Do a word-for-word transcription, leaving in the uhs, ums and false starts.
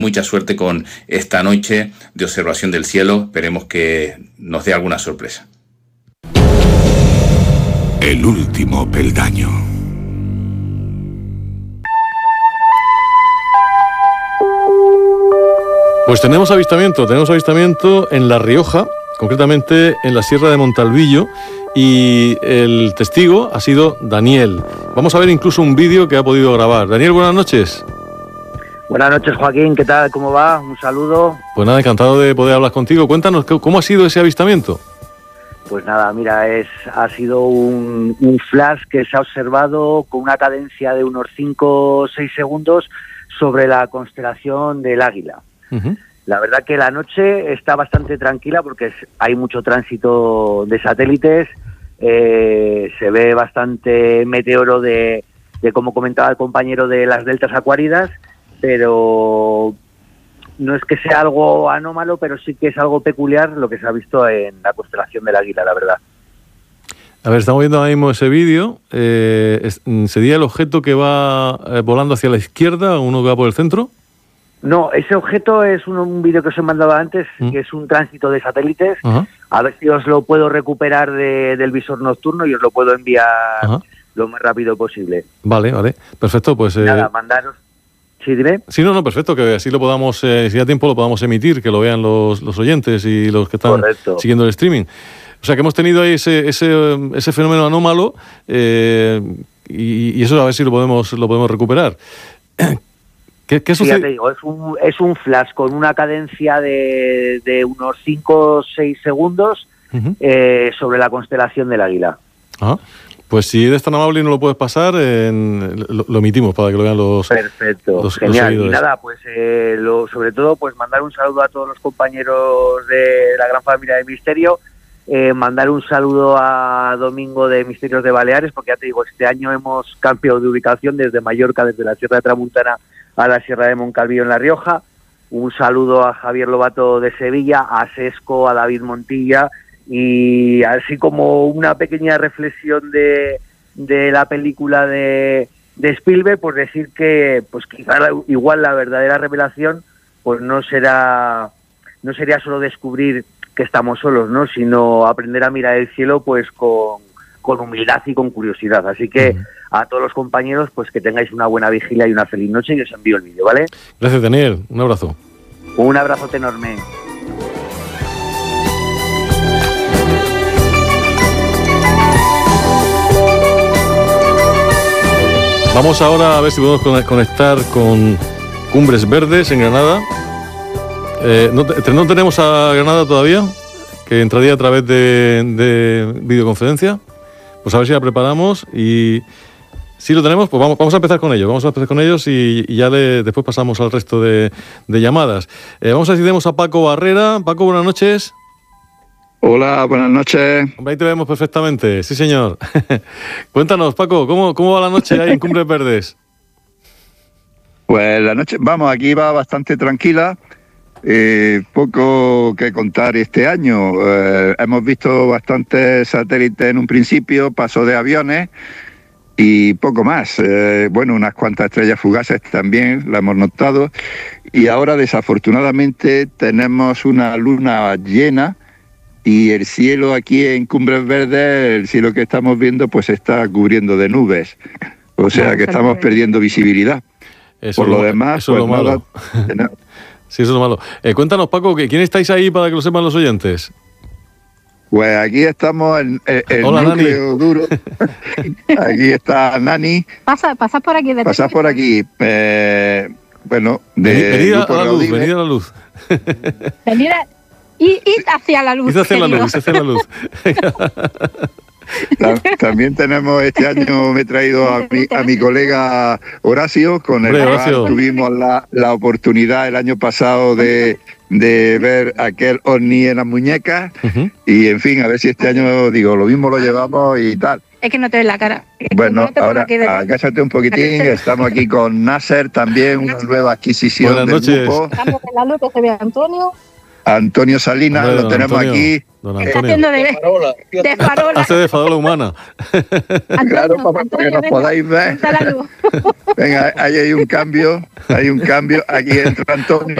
Mucha suerte con esta noche de observación del cielo. Esperemos que nos dé alguna sorpresa. El último peldaño. Pues tenemos avistamiento, tenemos avistamiento en La Rioja, concretamente en la Sierra de Montalvillo, y el testigo ha sido Daniel. Vamos a ver incluso un vídeo que ha podido grabar. Daniel, buenas noches. Buenas noches, Joaquín, ¿qué tal? ¿Cómo va? Un saludo. Pues nada, encantado de poder hablar contigo. Cuéntanos, ¿cómo ha sido ese avistamiento? Pues nada, mira, es ha sido un, un flash que se ha observado con una cadencia de unos cinco o seis segundos sobre la constelación del Águila. Uh-huh. La verdad que la noche está bastante tranquila porque es, hay mucho tránsito de satélites, eh, se ve bastante meteoro de, de, como comentaba el compañero, de las deltas acuáridas, pero no es que sea algo anómalo, pero sí que es algo peculiar lo que se ha visto en la constelación del Águila, la verdad. A ver, estamos viendo ahora mismo ese vídeo. Eh, ¿Sería el objeto que va eh, volando hacia la izquierda, uno que va por el centro? No, ese objeto es un, un vídeo que os he mandado antes, ¿Mm? que es un tránsito de satélites. Uh-huh. A ver si os lo puedo recuperar de, del visor nocturno y os lo puedo enviar uh-huh. lo más rápido posible. Vale, vale. Perfecto, pues... Eh... Nada, mandaros... ¿Sí, dime? Sí, no, no, perfecto, que así lo podamos, eh, si da tiempo lo podamos emitir, que lo vean los, los oyentes y los que están Correcto. Siguiendo el streaming. O sea, que hemos tenido ahí ese, ese, ese fenómeno anómalo eh, y, y eso a ver si lo podemos, lo podemos recuperar. ¿Qué, qué sí, ya te digo, es un, es un flash con una cadencia de, de unos cinco o seis segundos uh-huh. eh, sobre la constelación del Águila. Ajá. Pues si eres tan amable y no lo puedes pasar, en, lo, lo emitimos para que lo vean los Perfecto, los, genial. Los y nada, pues eh, lo, sobre todo pues mandar un saludo a todos los compañeros de la gran familia de Misterio, eh, mandar un saludo a Domingo de Misterios de Baleares, porque ya te digo, este año hemos cambiado de ubicación desde Mallorca, desde la Sierra de Tramuntana a la Sierra de Moncalvillo en La Rioja. Un saludo a Javier Lobato de Sevilla, a Sesco, a David Montilla, y así como una pequeña reflexión de, de la película de, de Spielberg, pues decir que pues quizá la, igual la verdadera revelación pues no será no sería solo descubrir que estamos solos, ¿no? Sino aprender a mirar el cielo pues con, con humildad y con curiosidad. Así que uh-huh. a todos los compañeros pues que tengáis una buena vigilia y una feliz noche, y os envío el vídeo, ¿vale? Gracias, Daniel. Un abrazo. Un abrazote enorme. Vamos ahora a ver si podemos conectar con Cumbres Verdes en Granada. Eh, no, ¿No tenemos a Granada todavía? Que entraría a través de, de videoconferencia. Pues a ver si la preparamos, y si lo tenemos, pues vamos, vamos a empezar con ellos. Vamos a empezar con ellos y, y ya le, después pasamos al resto de, de llamadas. Eh, vamos a ver si tenemos a Paco Barrera. Paco, buenas noches. Hola, buenas noches. Hombre, ahí te vemos perfectamente, sí señor. Cuéntanos, Paco, ¿cómo, ¿cómo va la noche ahí en Cumbres Verdes? Pues la noche, vamos, aquí va bastante tranquila. Eh, poco que contar este año. Eh, hemos visto bastantes satélites en un principio, paso de aviones y poco más. Eh, bueno, unas cuantas estrellas fugaces también, la hemos notado. Y ahora, desafortunadamente, tenemos una luna llena. Y el cielo aquí en Cumbres Verdes, el cielo que estamos viendo, pues se está cubriendo de nubes. O sea que estamos perdiendo visibilidad. Eso Por lo, lo demás, eso pues es lo malo. Nada. Sí, eso es lo malo. Eh, cuéntanos, Paco, ¿quién estáis ahí para que lo sepan los oyentes? Pues aquí estamos en el Hola, núcleo Nani. duro. Aquí está Nani. Pasa, pasad por aquí. Pasad por aquí. Eh, bueno, de venid a la luz, venid a la luz. Venid a... Y id hacia la luz. Id hacia la luz, hacia la luz. También tenemos este año, me he traído a mi, a mi colega Horacio, con el Hombre, cual tuvimos la, la oportunidad el año pasado de, de ver aquel ovni en las muñecas. Uh-huh. Y en fin, a ver si este año, digo, lo mismo lo llevamos y tal. Es que no te ves la cara. Bueno, no ahora agáchate un poquitín. Estamos aquí con Nasser también, una nueva adquisición Buenas del noches. grupo. Estamos en la luz, que se ve Antonio. Antonio Salinas, Hombre, lo don tenemos Antonio, aquí. don Está Antonio. haciendo de, de farola. Hace de farola humana. Antonio, Claro, para, para Antonio, que nos venga, podáis ver. ponte la luz. Venga, ahí hay un cambio, hay un cambio. Aquí entra Antonio.